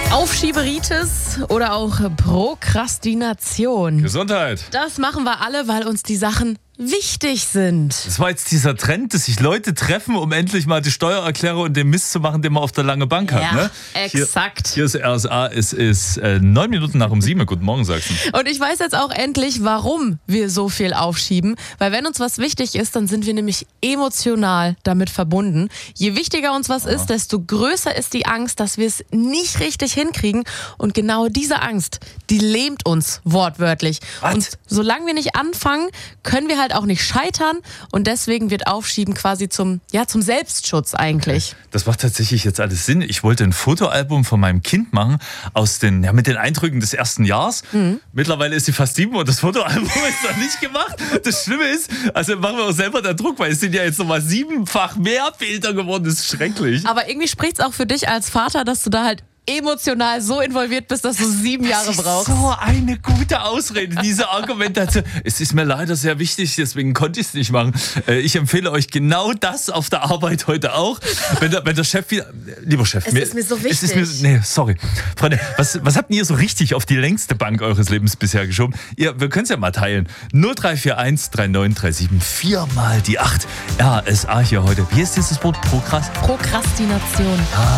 Aufschieberitis oder auch Prokrastination. Gesundheit. Das machen wir alle, weil uns die Sachen wichtig sind. Das war jetzt dieser Trend, dass sich Leute treffen, um endlich mal die Steuererklärung und den Mist zu machen, den man auf der lange Bank hat. Ja, Ne? exakt. Hier ist RSA, es ist 9 Minuten nach um 7. Guten Morgen, sagst du. Und ich weiß jetzt auch endlich, warum wir so viel aufschieben. Weil wenn uns was wichtig ist, dann sind wir nämlich emotional damit verbunden. Je wichtiger uns was ist, desto größer ist die Angst, dass wir es nicht richtig hinkriegen. Und genau diese Angst, die lähmt uns wortwörtlich. Was? Und solange wir nicht anfangen, können wir halt auch nicht scheitern. Und deswegen wird Aufschieben quasi zum Selbstschutz eigentlich. Das macht tatsächlich jetzt alles Sinn. Ich wollte ein Fotoalbum von meinem Kind machen mit den Eindrücken des ersten Jahres. Mittlerweile ist sie fast 7 und das Fotoalbum ist noch nicht gemacht. Das Schlimme ist, also machen wir auch selber den Druck, weil es sind ja jetzt nochmal 7-fach mehr Bilder geworden. Das ist schrecklich. Aber irgendwie spricht es auch für dich als Vater, dass du da halt emotional so involviert bist, dass du 7 Jahre brauchst. So eine gute Ausrede, diese Argumentation. Es ist mir leider sehr wichtig, deswegen konnte ich es nicht machen. Ich empfehle euch genau das auf der Arbeit heute auch. Wenn der Chef wieder... Lieber Chef... Es ist mir so wichtig. Sorry. Freunde, was habt ihr so richtig auf die längste Bank eures Lebens bisher geschoben? Wir können es ja mal teilen. 0341 3937 4 mal die 8. RSA hier heute. Wie ist dieses Wort? Prokrastination.